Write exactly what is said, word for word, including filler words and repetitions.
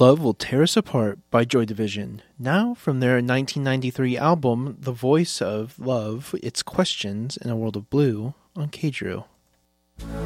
Love Will Tear Us Apart by Joy Division. Now from their nineteen ninety-three album, The Voice of Love, Its Questions in a World of Blue on K-Drew.